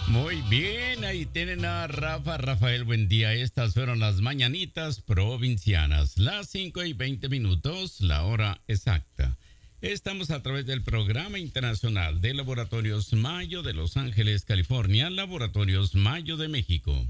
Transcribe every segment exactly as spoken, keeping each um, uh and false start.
Muy bien, ahí tienen a Rafa, Rafael, buen día. Estas fueron las mañanitas provincianas, las cinco y veinte minutos, la hora exacta. Estamos a través del Programa Internacional de Laboratorios Mayo de Los Ángeles, California, Laboratorios Mayo de México.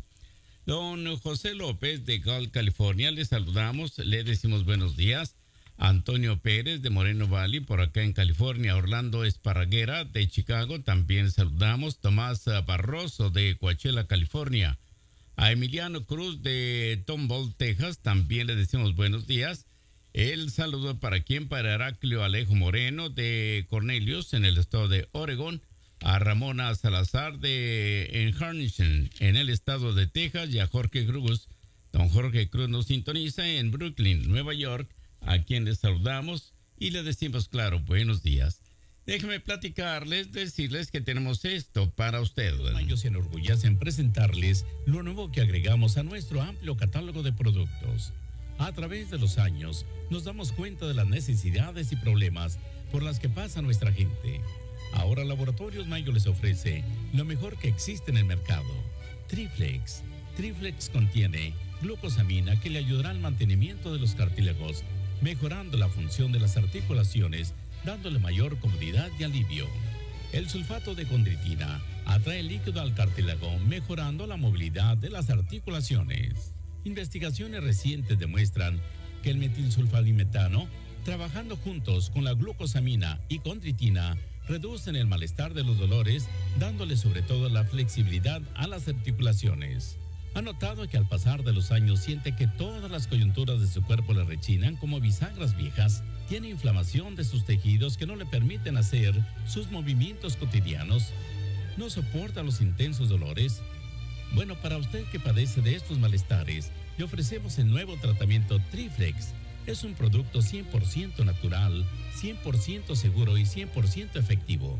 Don José López de Galt, California, le saludamos, le decimos buenos días. Antonio Pérez de Moreno Valley, por acá en California. Orlando Esparraguera de Chicago, también saludamos. Tomás Barroso de Coachella, California. A Emiliano Cruz de Tomball, Texas, también le decimos buenos días. El saludo para quien, para Heraclio Alejo Moreno de Cornelius, en el estado de Oregón. A Ramona Salazar de Encarnación, en el estado de Texas. Y a Jorge Cruz. Don Jorge Cruz nos sintoniza en Brooklyn, Nueva York, a quien les saludamos y les decimos, claro, buenos días. Déjenme platicarles, decirles que tenemos esto para ustedes. Mayo se enorgullece en presentarles lo nuevo que agregamos a nuestro amplio catálogo de productos. A través de los años, nos damos cuenta de las necesidades y problemas por las que pasa nuestra gente. Ahora Laboratorios Mayo les ofrece lo mejor que existe en el mercado. Triflex. Triflex contiene glucosamina que le ayudará al mantenimiento de los cartílagos, mejorando la función de las articulaciones, dándole mayor comodidad y alivio. El sulfato de condritina atrae líquido al cartílago, mejorando la movilidad de las articulaciones. Investigaciones recientes demuestran que el metilsulfadimetano, trabajando juntos con la glucosamina y condritina, reducen el malestar de los dolores, dándole sobre todo la flexibilidad a las articulaciones. Ha notado que al pasar de los años siente que todas las coyunturas de su cuerpo le rechinan como bisagras viejas. Tiene inflamación de sus tejidos que no le permiten hacer sus movimientos cotidianos. ¿No soporta los intensos dolores? Bueno, para usted que padece de estos malestares, le ofrecemos el nuevo tratamiento Triflex. Es un producto cien por ciento natural, cien por ciento seguro y cien por ciento efectivo.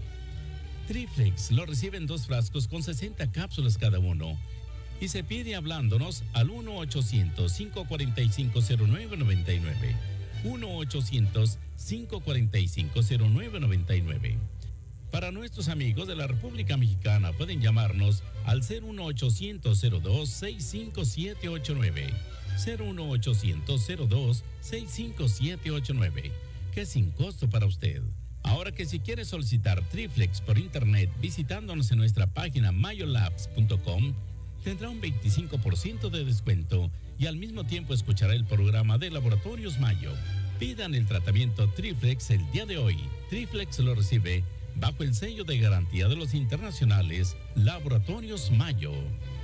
Triflex lo recibe en dos frascos con sesenta cápsulas cada uno. Y se pide hablándonos al uno ochocientos, cinco cuatro cinco, cero nueve nueve nueve. uno ochocientos, cinco cuatro cinco, cero nueve nueve nueve. Para nuestros amigos de la República Mexicana pueden llamarnos al cero uno ochocientos, cero dos, seis cinco siete ocho nueve. cero uno ochocientos, cero dos, seis cinco siete ocho nueve. Que es sin costo para usted. Ahora que si quiere solicitar Triflex por internet visitándonos en nuestra página mayolabs punto com, tendrá un veinticinco por ciento de descuento y al mismo tiempo escuchará el programa de Laboratorios Mayo. Pidan el tratamiento Triflex el día de hoy. Triflex lo recibe bajo el sello de garantía de los internacionales Laboratorios Mayo.